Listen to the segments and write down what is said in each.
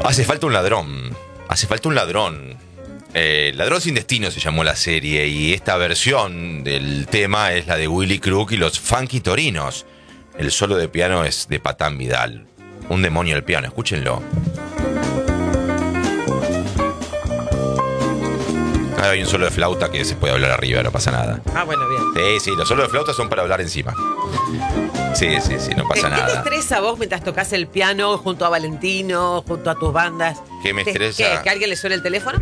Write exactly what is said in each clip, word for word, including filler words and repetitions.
Hace falta un ladrón. Hace falta un ladrón. Eh, Ladrón sin destino se llamó la serie y esta versión del tema es la de Willy Crook y los Funky Torinos. El solo de piano es de Patán Vidal. Un demonio el piano, escúchenlo. Ahora hay un solo de flauta que se puede hablar arriba, no pasa nada. Ah, bueno, bien. Sí, sí, los solos de flauta son para hablar encima. Sí, sí, sí, no pasa ¿Qué nada. te estresa vos mientras tocas el piano junto a Valentino, junto a tus bandas? ¿Qué me ¿Te- estresa? ¿qué? ¿Que alguien le suene el teléfono?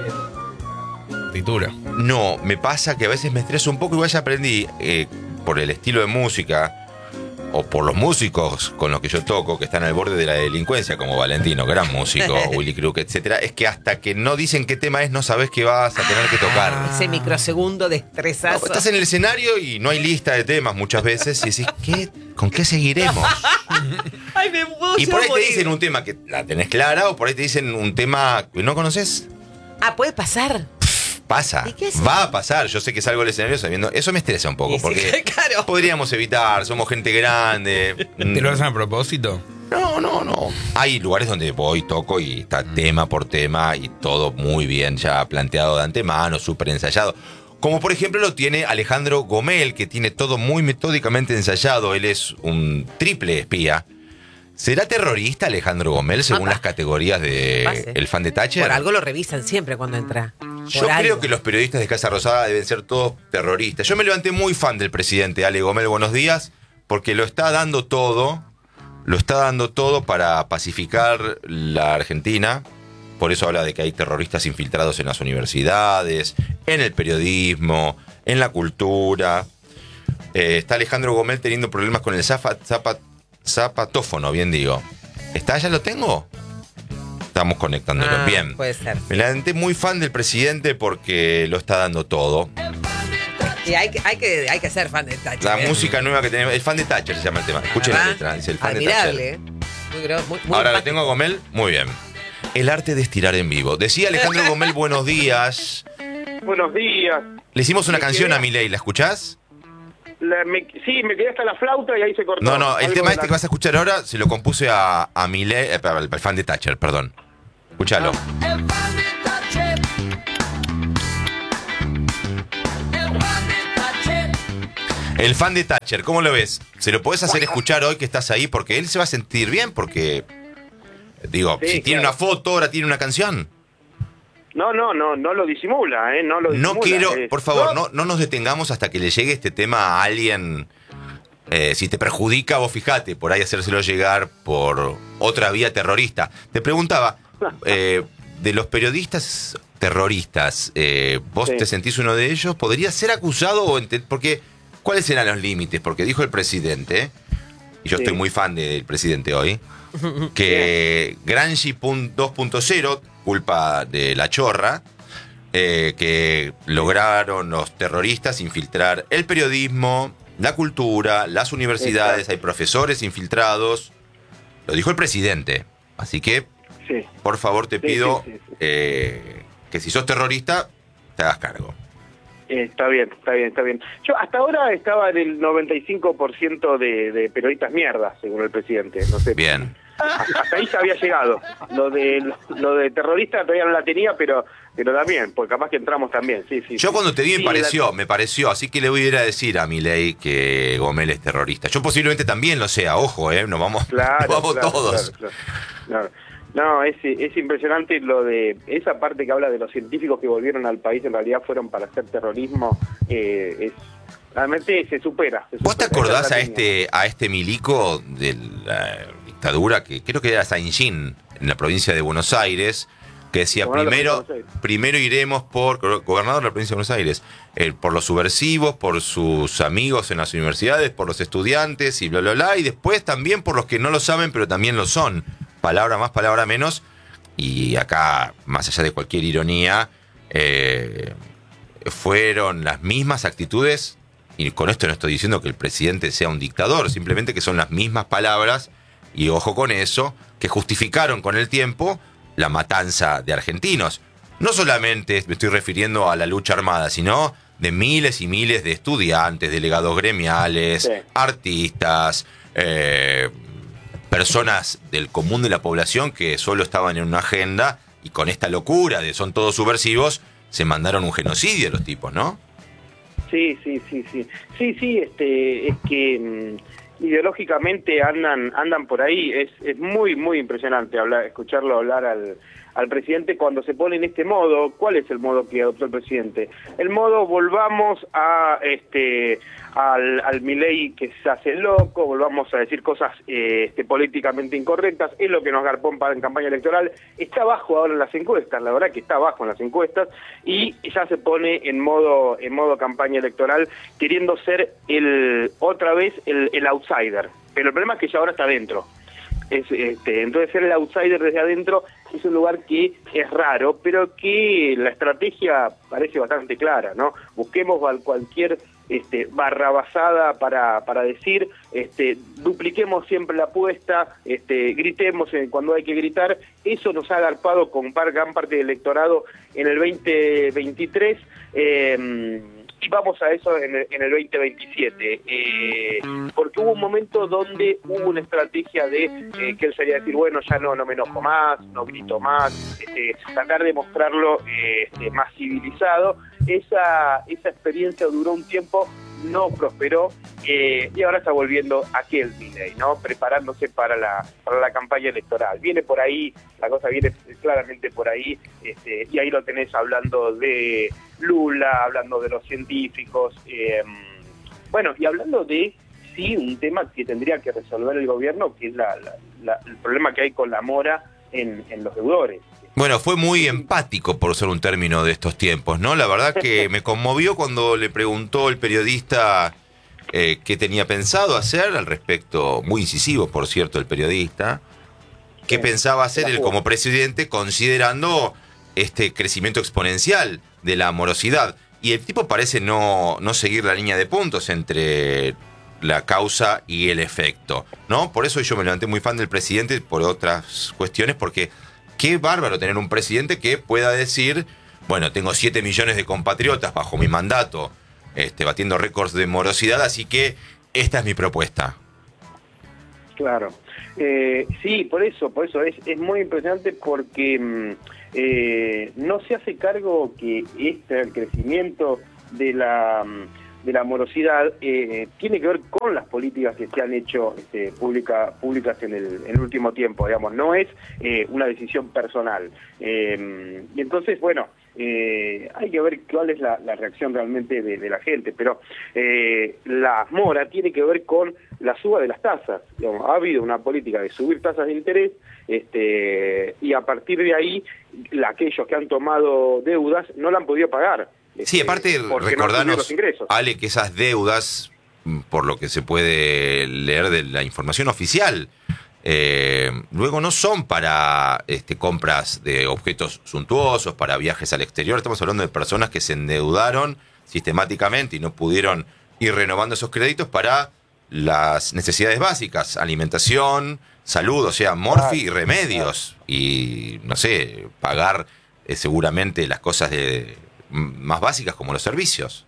Partitura. No, me pasa que a veces me estreso un poco, igual ya aprendí eh, por el estilo de música o por los músicos con los que yo toco, que están al borde de la delincuencia, como Valentino, gran músico, Willy Crook, etcétera, es que hasta que no dicen qué tema es, no sabes qué vas a tener que tocar. Ese microsegundo de estresazo. No, estás en el escenario y no hay lista de temas muchas veces y decís, ¿qué? ¿Con qué seguiremos? Ay, me puedo Y por ahí te morir. dicen un tema que la tenés clara o por ahí te dicen un tema que no conoces. Ah, puede pasar. Pasa, ¿Y qué es? va a pasar. Yo sé que salgo del escenario sabiendo. Eso me estresa un poco Y sí, porque claro. podríamos evitar, somos gente grande. ¿Te lo hacen a propósito? No, no, no. Hay lugares donde voy, toco y está tema por tema y todo muy bien ya planteado de antemano, súper ensayado. Como por ejemplo lo tiene Alejandro Gomel, que tiene todo muy metódicamente ensayado. Él es un triple espía. ¿Será terrorista Alejandro Gomel según Ah, las categorías de pase. el fan de Thatcher? Por algo lo revisan siempre cuando entra. Por Yo creo algo. que los periodistas de Casa Rosada deben ser todos terroristas. Yo me levanté muy fan del presidente Ale Gomel, buenos días, porque lo está dando todo, lo está dando todo para pacificar la Argentina. Por eso habla de que hay terroristas infiltrados en las universidades, en el periodismo, en la cultura. Eh, está Alejandro Gomel teniendo problemas con el zapa, zapa, zapatófono, bien digo. ¿Está? ¿Ya lo tengo? Estamos conectándolo. Ah, Bien. puede ser. Me levanté muy fan del presidente porque lo está dando todo. Y hay, que- hay, que, hay que ser fan de Thatcher. La ¿eh? música nueva que tenemos. El fan de Thatcher se llama el tema. Escuchen la ¿Verdad? letra. Dice el fan Admirable, de ¿eh? Muy, gro- muy, Thatcher. muy Ahora lo empático. tengo a Gomel. Muy bien. El arte de estirar en vivo. Decía Alejandro Gomel, buenos días. Buenos días. Le hicimos una Me canción quedé- a Milei. ¿La escuchás? La- me- sí, me quedé hasta la flauta y ahí se cortó. No, no. El Algo tema de este la- que vas a escuchar ahora se lo compuse a, a Milei, eh, al al fan de Thatcher, perdón. Escuchalo. El fan de Thatcher, ¿cómo lo ves? ¿Se lo podés hacer escuchar hoy que estás ahí? Porque él se va a sentir bien, porque, digo, Sí, si tiene claro. una foto, ahora tiene una canción. No, no, no, no lo disimula, ¿eh? No lo disimula. No quiero, eh. por favor, no, no nos detengamos hasta que le llegue este tema a alguien. Eh, si te perjudica, vos fijate, por ahí hacérselo llegar por otra vía terrorista. Te preguntaba, eh, de los periodistas terroristas, eh, ¿vos Sí. te sentís uno de ellos? ¿Podría ser acusado o ente- porque cuáles serán los límites? Porque dijo el presidente, y yo Sí. estoy muy fan del presidente hoy, que Gramsci dos punto cero, culpa de la chorra, eh, que lograron los terroristas infiltrar el periodismo, la cultura, las universidades, Exacto. hay profesores infiltrados. Lo dijo el presidente. Así que, Sí. por favor, te Sí, pido sí, sí, sí. eh, que si sos terrorista, te hagas cargo. Eh, está bien, está bien, está bien. Yo hasta ahora estaba en el noventa y cinco por ciento de, de periodistas mierdas, según el presidente. No sé. Bien. Hasta ahí se había llegado. Lo de lo de terrorista todavía no la tenía, pero pero también, porque capaz que entramos también. Sí, sí. Yo sí. cuando te vi me Sí, pareció, la- me pareció, así que le voy a ir a decir a Milei que Gomel es terrorista. Yo posiblemente también lo sea, ojo, eh, nos vamos, Claro, nos vamos claro, todos. claro, claro. No, no, es, es impresionante lo de esa parte que habla de los científicos que volvieron al país, en realidad fueron para hacer terrorismo. Eh, es realmente se supera. se ¿Vos te supera. acordás Esa a es la línea. este, a este milico de la dictadura, que creo que era Saint-Jean, en la provincia de Buenos Aires, que decía, Gobernador de primero, Buenos Aires. primero iremos por, gobernador de la provincia de Buenos Aires, eh, por los subversivos, por sus amigos en las universidades, por los estudiantes y bla, bla, bla, y después también por los que no lo saben, pero también lo son. Palabra más, palabra menos. Y acá, más allá de cualquier ironía, eh, fueron las mismas actitudes, y con esto no estoy diciendo que el presidente sea un dictador, simplemente que son las mismas palabras, y ojo con eso, que justificaron con el tiempo la matanza de argentinos. No solamente me estoy refiriendo a la lucha armada, sino de miles y miles de estudiantes, delegados gremiales, Sí. artistas, eh, personas del común de la población que solo estaban en una agenda y con esta locura de son todos subversivos, se mandaron un genocidio los tipos, ¿no? Sí, sí, sí, sí. Sí, sí, este, es que mmm, ideológicamente andan andan por ahí. Es, es muy, muy impresionante hablar, escucharlo hablar al, al presidente cuando se pone en este modo. ¿Cuál es el modo que adoptó el presidente? El modo volvamos a este al, al Milei que se hace loco, volvamos a decir cosas eh, este, políticamente incorrectas, es lo que nos garpó para en campaña electoral. Está bajo ahora en las encuestas, la verdad que está bajo en las encuestas, y ya se pone en modo en modo campaña electoral, queriendo ser el otra vez el, el outsider. Pero el problema es que ya ahora está adentro. Es, este, entonces ser el outsider desde adentro es un lugar que es raro, pero que la estrategia parece bastante clara, ¿no? Busquemos cualquier este, barrabasada para, para decir, este, dupliquemos siempre la apuesta, este, gritemos cuando hay que gritar. Eso nos ha agarpado con gran parte del electorado en el veinte veintitrés, eh, y vamos a eso en el, en el veinte veintisiete, eh, porque hubo un momento donde hubo una estrategia de eh, que él salía decir, bueno, ya no no me enojo más, no grito más, este, tratar de mostrarlo eh, este, más civilizado. Esa, esa experiencia duró un tiempo, no prosperó, eh, y ahora está volviendo aquel Milei, ¿no? Preparándose para la para la campaña electoral. Viene por ahí, la cosa viene claramente por ahí, este, y ahí lo tenés hablando de Lula, hablando de los científicos, eh, bueno, y hablando de, sí, un tema que tendría que resolver el gobierno, que es la, la, la, el problema que hay con la mora en, en los deudores. Bueno, fue muy empático, por ser un término de estos tiempos, ¿no? La verdad que me conmovió cuando le preguntó el periodista eh, qué tenía pensado hacer al respecto, muy incisivo, por cierto, el periodista, qué sí, pensaba hacer él como presidente considerando este crecimiento exponencial de la morosidad. Y el tipo parece no, no seguir la línea de puntos entre la causa y el efecto, ¿no? Por eso yo me levanté muy fan del presidente, por otras cuestiones, porque qué bárbaro tener un presidente que pueda decir, bueno, tengo siete millones de compatriotas bajo mi mandato, este, batiendo récords de morosidad, así que esta es mi propuesta. Claro. Eh, sí, por eso, por eso es, es muy impresionante, porque eh, no se hace cargo que este el crecimiento de la de la morosidad eh, tiene que ver con las políticas que se han hecho este, pública, públicas en el, en el último tiempo, digamos, no es eh, una decisión personal. Eh, y entonces, bueno, eh, hay que ver cuál es la, la reacción realmente de, de la gente, pero eh, la mora tiene que ver con la suba de las tasas. Digamos, ha habido una política de subir tasas de interés, este, y a partir de ahí, la, aquellos que han tomado deudas no la han podido pagar. Sí, aparte, recordanos, no Ale, que esas deudas, por lo que se puede leer de la información oficial, eh, luego no son para este, compras de objetos suntuosos, para viajes al exterior. Estamos hablando de personas que se endeudaron sistemáticamente y no pudieron ir renovando esos créditos para las necesidades básicas, alimentación, salud, o sea, morfi y remedios. Y, no sé, pagar eh, seguramente las cosas de más básicas como los servicios.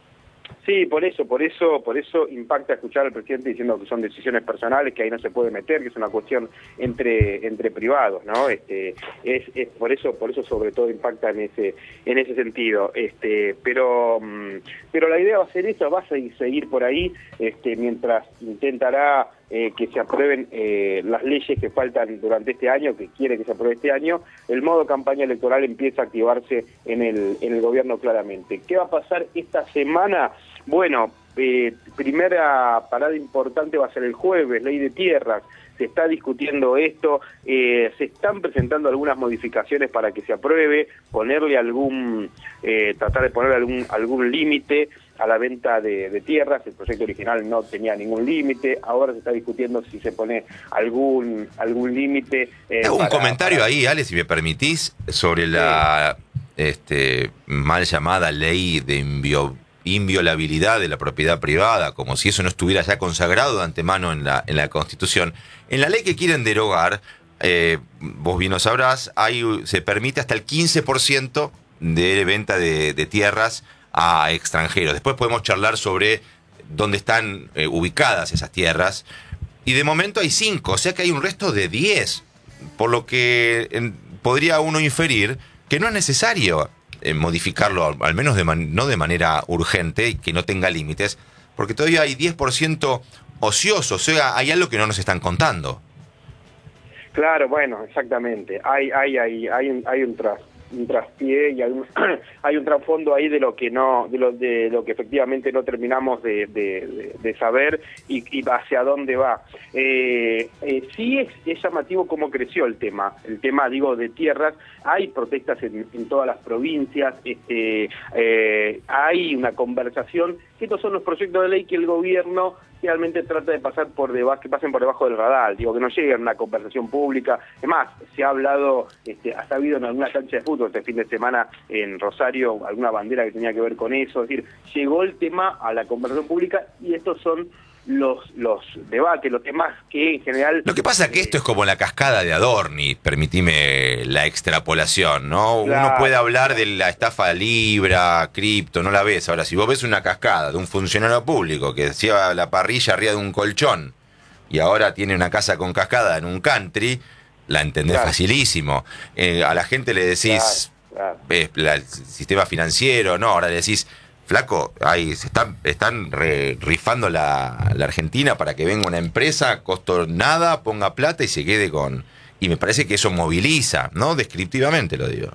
Sí, por eso, por eso, por eso impacta escuchar al presidente diciendo que son decisiones personales, que ahí no se puede meter, que es una cuestión entre entre privados, ¿no? Este, es, es por eso, por eso sobre todo impacta en ese en ese sentido. Este, pero pero la idea va a ser esa, va a seguir, seguir por ahí, este, mientras intentará eh, que se aprueben eh, las leyes que faltan durante este año, que quiere que se apruebe este año. El modo campaña electoral empieza a activarse en el en el gobierno claramente. ¿Qué va a pasar esta semana? Bueno, eh, primera parada importante va a ser el jueves, ley de tierras. Se está discutiendo esto, eh, se están presentando algunas modificaciones para que se apruebe, ponerle algún, eh, tratar de poner algún algún límite a la venta de, de tierras. El proyecto original no tenía ningún límite, ahora se está discutiendo si se pone algún algún límite. Eh, un para, comentario para... ahí, Ale, si me permitís, sobre la sí. este, mal llamada ley de invio inviolabilidad de la propiedad privada, como si eso no estuviera ya consagrado de antemano en la en la Constitución. En la ley que quieren derogar, eh, vos bien lo sabrás, hay, se permite hasta el quince por ciento de venta de, de tierras a extranjeros. Después podemos charlar sobre dónde están eh, ubicadas esas tierras, y de momento hay cinco, o sea que hay un resto de diez, por lo que en, podría uno inferir que no es necesario eh, modificarlo, al menos de man, no de manera urgente y que no tenga límites, porque todavía hay diez por ciento ociosos, o sea, hay algo que no nos están contando. Claro, bueno, exactamente. Hay, hay, hay, hay un, hay un tras, un traspié y hay un, hay un trasfondo ahí de lo que no, de lo, de lo que efectivamente no terminamos de, de, de, de saber y, y hacia dónde va. Eh, eh, sí es, es llamativo cómo creció el tema, el tema, digo, de tierras. Hay protestas en, en todas las provincias, este, eh, hay una conversación. Estos son los proyectos de ley que el gobierno realmente trata de pasar por debajo, que pasen por debajo del radar, digo, que no lleguen a una conversación pública. Es más, se ha hablado, este, ha habido en alguna cancha de fútbol este fin de semana en Rosario, alguna bandera que tenía que ver con eso, es decir, llegó el tema a la conversación pública y estos son los los debates, los temas que en general... Lo que pasa es que esto es como la cascada de Adorni, permitime la extrapolación, ¿no? Claro. Uno puede hablar de la estafa Libra, cripto, no la ves. Ahora, si vos ves una cascada de un funcionario público que hacía la parrilla arriba de un colchón y ahora tiene una casa con cascada en un country, la entendés claro. facilísimo. Eh, a la gente le decís, claro, claro. Eh, la, el sistema financiero, no, ahora le decís... Flaco, ahí se están, están re, rifando la, la Argentina para que venga una empresa, costo nada, ponga plata y se quede con... Y me parece que eso moviliza, ¿no? Descriptivamente lo digo.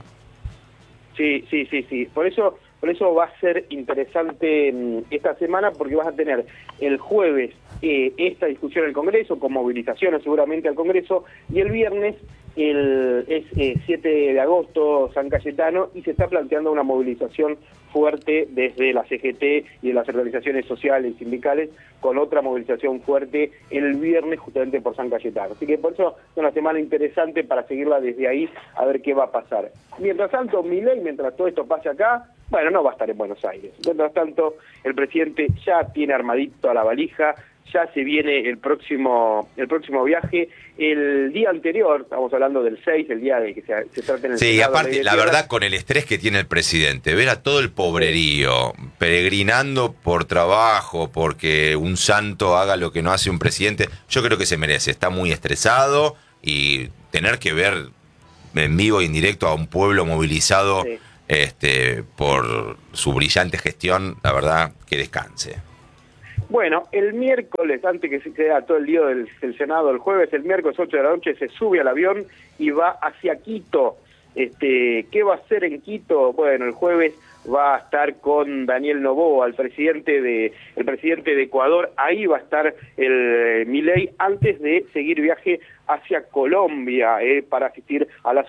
Sí, sí, sí, sí. Por eso, por eso va a ser interesante esta semana, porque vas a tener el jueves eh, esta discusión en el Congreso, con movilizaciones seguramente al Congreso, y el viernes el, es eh, siete de agosto, San Cayetano, y se está planteando una movilización fuerte desde la C G T y de las organizaciones sociales y sindicales, con otra movilización fuerte el viernes justamente por San Cayetano. Así que por eso es una semana interesante para seguirla desde ahí, a ver qué va a pasar. Mientras tanto, Milei, mientras todo esto pase acá, bueno, no va a estar en Buenos Aires. Mientras tanto, el presidente ya tiene armadito a la valija, ya se viene el próximo el próximo viaje. El día anterior, estamos hablando del seis, el día de que se, se trate en el Sí, Senado, aparte, la verdad, con el estrés que tiene el presidente, ver a todo el pobrerío peregrinando por trabajo, porque un santo haga lo que no hace un presidente, yo creo que se merece. Está muy estresado y tener que ver en vivo y en directo a un pueblo movilizado sí. este, por su brillante gestión, la verdad, que descanse. Bueno, el miércoles, antes que se quede todo el día del, del Senado, el jueves, el miércoles ocho de la noche, se sube al avión y va hacia Quito. Este, ¿qué va a hacer en Quito? Bueno, el jueves va a estar con Daniel Noboa, el presidente de el presidente de Ecuador. Ahí va a estar el eh, Milei antes de seguir viaje hacia Colombia eh, para asistir a las...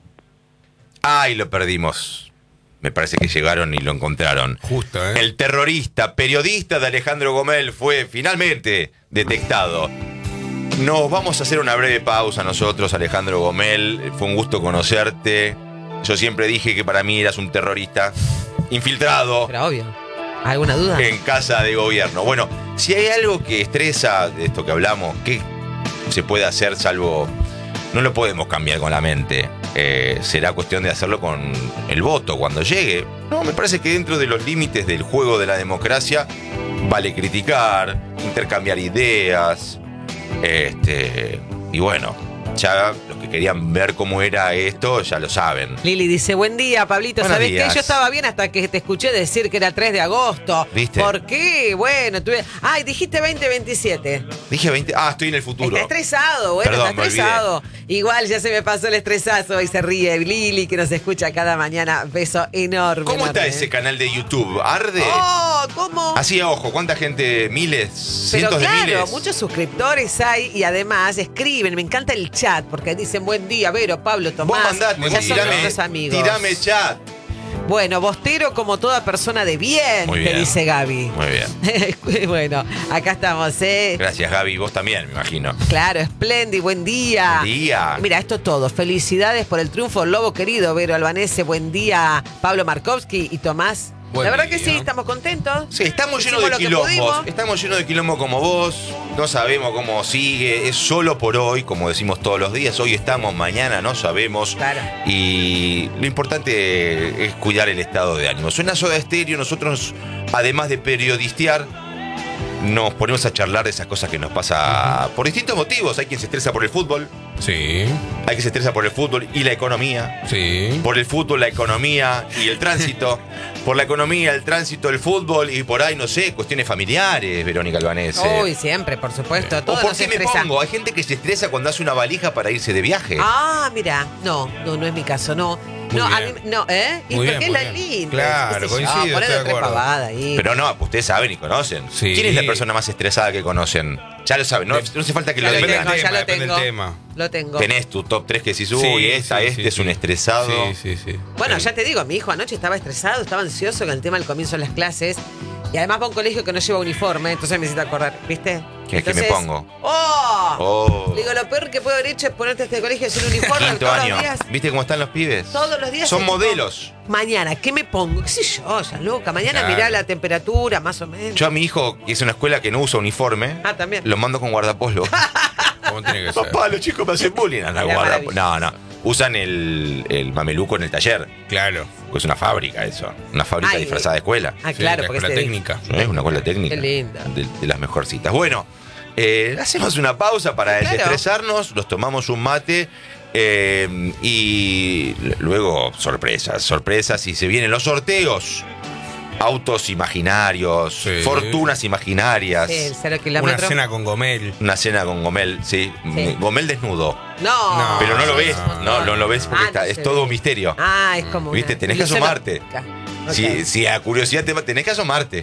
¡Ay, lo perdimos! Me parece que llegaron y lo encontraron. Justo, ¿eh? El terrorista, periodista de Alejandro Gomel fue finalmente detectado. Nos vamos a hacer una breve pausa nosotros, Alejandro Gomel. Fue un gusto conocerte. Yo siempre dije que para mí eras un terrorista infiltrado. Pero obvio. ¿Alguna duda? En casa de gobierno. Bueno, si hay algo que estresa de esto que hablamos, ¿qué se puede hacer salvo... No lo podemos cambiar con la mente. Eh, será cuestión de hacerlo con el voto cuando llegue. No, me parece que dentro de los límites del juego de la democracia vale criticar, intercambiar ideas. Este, y bueno, ya los que querían ver cómo era esto ya lo saben. Lili dice, buen día, Pablito. Buenos ¿Sabés días. qué? Yo estaba bien hasta que te escuché decir que era tres de agosto. ¿Viste? ¿Por qué? Bueno, tuve... Ay, dijiste veinte veintisiete. Dije veinte. Ah, estoy en el futuro. Está estresado, bueno, Perdón, está me estresado. Igual ya se me pasó el estresazo y se ríe Lili, que nos escucha cada mañana. Beso enorme. ¿Cómo enorme. está ese canal de YouTube? ¿Arde? Oh, ¿cómo? Así, ojo, ¿cuánta gente? Miles, Pero cientos claro, de miles. muchos suscriptores hay y además escriben. Me encanta el chat porque dicen buen día, Vero, Pablo, Vos Tomás. mandate, Ya son tirame, nuestros amigos. tirame chat. Bueno, Bostero como toda persona de bien, Muy te bien. dice Gaby. Muy bien. Bueno, acá estamos, ¿eh? Gracias, Gaby. Vos también, me imagino. Claro, espléndido, buen día. Buen día. Mira, esto todo. Felicidades por el triunfo, Lobo querido, Vero Albanese, buen día, Pablo Markovsky y Tomás. Buen La verdad día. que sí, estamos contentos. Sí, estamos llenos Hicimos de lo que quilombos. pudimos. Estamos llenos de quilombo como vos. No sabemos cómo sigue. Es solo por hoy, como decimos todos los días. Hoy estamos, mañana no sabemos. Claro. Y lo importante es cuidar el estado de ánimo. Suena Soda Stereo. Nosotros, además de periodistear, nos ponemos a charlar de esas cosas que nos pasa por distintos motivos. Hay quien se estresa por el fútbol, Sí, hay quien se estresa por el fútbol y la economía. sí. Por el fútbol, la economía y el tránsito. Por la economía, el tránsito, el fútbol y por ahí, no sé, cuestiones familiares, Verónica Albanese. Uy, siempre, por supuesto. ¿O Todo por nos qué me estresa. pongo? Hay gente que se estresa cuando hace una valija para irse de viaje. Ah, mira, no, no, no es mi caso, no. Muy no, a bien. mí, no, ¿eh? ¿Y Muy por bien, qué muy la bien. linda? Claro, ¿Qué sé yo? coincido, Ponele estoy de tres acuerdo. pavadas ahí. Pero no, ustedes saben y conocen. Sí. ¿Quién es la persona más estresada que conocen? Ya lo saben, no, no hace falta que Ya lo lo digan. tengo, ya lo depende tengo. del tema. Lo tengo. Tenés tu top tres que decís, uy, Sí, esta, sí, este sí, es un sí. estresado. Sí, sí, sí. Bueno, Sí. ya te digo, mi hijo anoche estaba estresado, estaba ansioso con el tema del comienzo de las clases. Y además va a un colegio que no lleva uniforme, entonces me necesita acordar, ¿viste? ¿Qué- qué me Entonces, pongo? ¡Oh! Oh. Digo, lo peor que puedo haber hecho es ponerte a este colegio sin uniforme Quinto todos año. los días. ¿Viste cómo están los pibes? Todos los días. Son es tipo, modelos. Mañana, ¿qué me pongo? ¿Qué sé yo, ya loca? Mañana Claro. mirá la temperatura, más o menos. Yo a mi hijo, que es una escuela que no usa uniforme, Ah, también. lo mando con guardapolvo. ¿Cómo tiene que ser? Papá, los chicos me hacen bullying. No, Era guarda- maravilloso. no, no. Usan el, el mameluco en el taller. Claro. Pues es una fábrica eso. Una fábrica Ay, disfrazada de escuela. Ah, Sí, claro, la porque escuela se- técnica. Es una escuela técnica. Qué linda. De, de las mejorcitas. Bueno, eh, hacemos una pausa para Claro. desestresarnos, los tomamos un mate eh, y l- luego sorpresas, sorpresas y se vienen los sorteos. Autos imaginarios, Sí. fortunas imaginarias. Sí, el cero Una kilómetros. cena con Gomel. Una cena con Gomel, sí. Sí. Gomel desnudo. No. No, Pero no lo ves, no, no, no lo ves porque Ah, está, no es se todo ve. misterio. Ah, es como. Viste, una tenés que ilusión asomarte. óptica. Si, Ok. si a curiosidad te va- tenés que asomarte.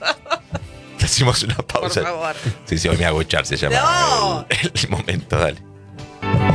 Hacemos una Por pausa. favor. Sí, sí, hoy me hago echar, se llama No. el, el momento, dale.